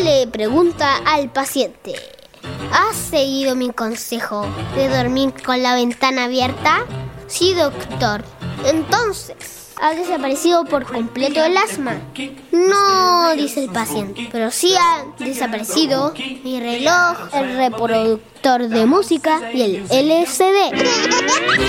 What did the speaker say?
le pregunta al paciente: ¿has seguido mi consejo de dormir con la ventana abierta? Sí, doctor. Entonces, ¿ha desaparecido por completo el asma? No, dice el paciente, pero sí ha desaparecido mi reloj, el reproductor de música y el LCD.